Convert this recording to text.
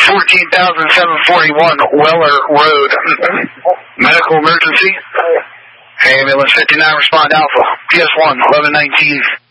14,741 Weller Road. Medical emergency. Ambulance 59, respond Alpha. PS1, 1119.